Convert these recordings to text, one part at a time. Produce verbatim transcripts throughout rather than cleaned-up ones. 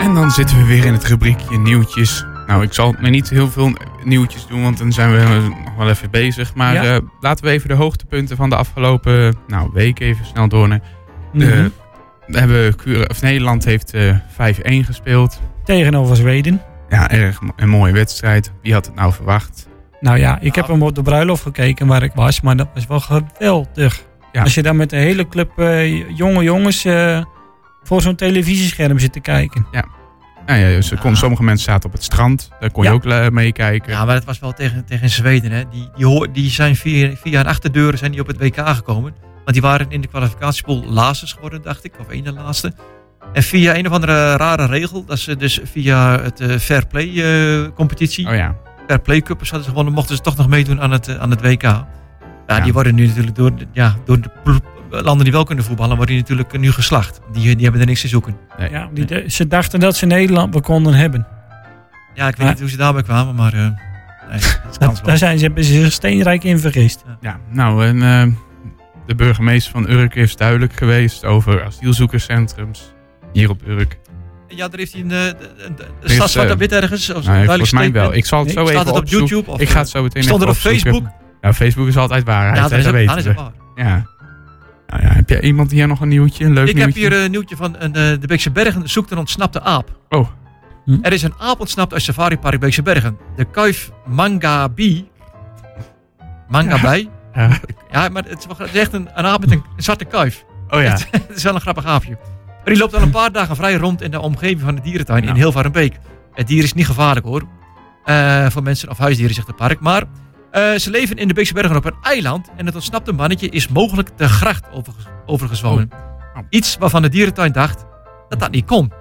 En dan zitten we weer in het rubriekje nieuwtjes. Nou, ik zal me niet heel veel nieuwtjes doen, want dan zijn we nog wel even bezig. Maar ja. uh, laten we even de hoogtepunten van de afgelopen nou, week even snel doornemen. Mm-hmm. We hebben, of Nederland heeft uh, vijf-één gespeeld. Tegenover Zweden. Ja, erg een mooie wedstrijd. Wie had het nou verwacht? Nou ja, ik heb hem op de bruiloft gekeken waar ik was, maar dat was wel geweldig. Ja. Als je dan met een hele club uh, jonge jongens uh, voor zo'n televisiescherm zit te kijken. Ja. Ja, ja, dus kon, sommige mensen zaten op het strand, daar kon je ja. ook uh, meekijken. Ja, maar het was wel tegen, tegen Zweden. Hè. Die, die, hoor, die zijn via, via een achterdeur zijn die op het W K gekomen. Want die waren in de kwalificatiepool laatste geworden, dacht ik. Of één de laatste. En via een of andere rare regel, dat ze dus via het uh, Fair Play uh, competitie, oh ja. Fair Play Cup hadden ze gewonnen, mochten ze toch nog meedoen aan het, uh, aan het W K. Ja, ja, die worden nu natuurlijk door, ja, door de landen die wel kunnen voetballen, worden die natuurlijk nu geslacht. Die, die hebben er niks te zoeken. Nee. Ja, die de, ze dachten dat ze Nederland wel konden hebben. Ja, ik weet ja. niet hoe ze daarbij kwamen, maar uh, nee, dat, daar zijn ze, hebben ze zich steenrijk in vergist. Ja, ja nou, en, uh, de burgemeester van Urk is duidelijk geweest over asielzoekerscentrums hier op Urk. Ja, daar heeft hij een, een, een staat zwart op wit ergens. Of nou, volgens mij wel. Ik zal het nee, zo even staat het op opzoeken. YouTube? Of ik ga het zo meteen stond even er op Facebook? Ja, Facebook is altijd waarheid. Ja, dat is, dat weten is het waar. Ja. Nou ja, heb jij iemand hier nog een nieuwtje? Een leuk ik nieuwtje? heb hier een nieuwtje van uh, de Beekse Bergen zoekt een ontsnapte aap. Oh. Hm? Er is een aap ontsnapt uit Safaripark Beekse Bergen. De kuif Mangabi. Mangabi. Ja. Ja. ja, maar het is, het is echt een, een aap met een, een zwarte kuif. Oh ja. Het, het is wel een grappig aapje. Maar die loopt al een paar dagen vrij rond in de omgeving van de dierentuin nou. in Hilvarenbeek. Het dier is niet gevaarlijk hoor. Uh, voor mensen of huisdieren, zegt het park. Maar uh, ze leven in de Beekse Bergen op een eiland. En het ontsnapte mannetje is mogelijk de gracht over, overgezwommen. Oh. Oh. Iets waarvan de dierentuin dacht dat dat niet kon.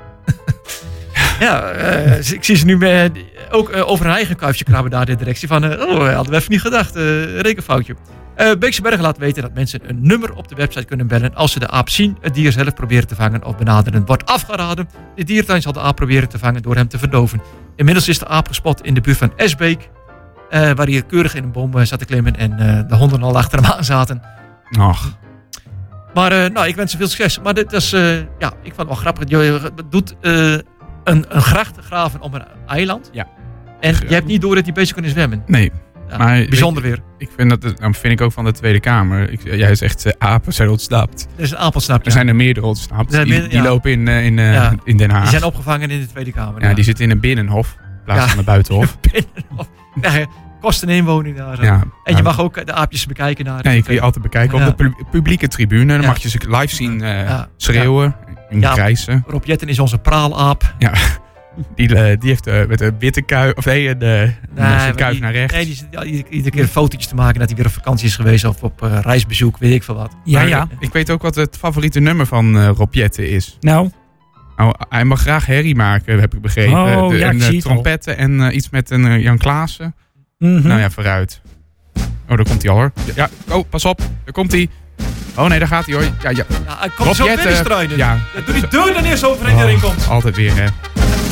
ja, uh, ik zie ze nu uh, ook uh, over een eigen kuifje krabben daar in de directie. Van, uh, oh, hadden we even niet gedacht. Uh, rekenfoutje. Uh, Beekse Bergen laat weten dat mensen een nummer op de website kunnen bellen als ze de aap zien, het dier zelf proberen te vangen of benaderen. Wordt afgeraden. De dierentuin zal de aap proberen te vangen door hem te verdoven. Inmiddels is de aap gespot in de buurt van Esbeek, uh, waar hij keurig in een boom uh, zat te klimmen en uh, de honden al achter hem aan zaten. Och. Maar uh, nou, ik wens ze veel succes. Maar dit is, uh, ja, ik vond het wel grappig. Je doet uh, een, een gracht graven op een eiland. Ja. En je hebt niet door dat die bezig kunnen zwemmen. Nee. Ja, maar bijzonder je, weer. Ik vind dat, dat vind ik ook van de Tweede Kamer. Ik, jij zegt uh, apen zijn ontsnapt. Er is een aap ontsnapt, ja. Er zijn er meerdere ontsnapt. Die, meerdere, die ja. lopen in, uh, in, uh, ja. in Den Haag. Die zijn opgevangen in de Tweede Kamer. Ja, ja. die zitten in een binnenhof in plaats ja. van een buitenhof. binnenhof. Ja, kost een inwoning daar. Ja, en je nou, mag ook de aapjes bekijken daar. Ja, je kun je altijd bekijken ja. op de pu- publieke tribune. Dan ja. mag je ze live zien uh, ja. schreeuwen en ja. krijsen. Rob Jetten is onze praalaap. Ja. Die, uh, die heeft uh, met een witte kuif, of nee, de, nee, de kuif die, naar rechts. Nee, die zit ja, iedere, iedere keer fotootjes te maken dat hij weer op vakantie is geweest of op uh, reisbezoek, weet ik veel wat. Ja, maar, ja. Ik weet ook wat het favoriete nummer van uh, Rob Jetten is. Nou? Nou, hij mag graag herrie maken, heb ik begrepen. Oh, de, ja, en, ik uh, zie het trompetten en uh, iets met een uh, Jan Klaassen. Mm-hmm. Nou ja, vooruit. Oh, daar komt hij al hoor. Ja, oh, pas op. Daar komt hij. Oh nee, daar gaat hij hoor. Ja, ja. Ja, hij komt Rob zo binnenstruinen. Ja. Doe die deur dan eerst over en oh, erin komt. Altijd weer hè.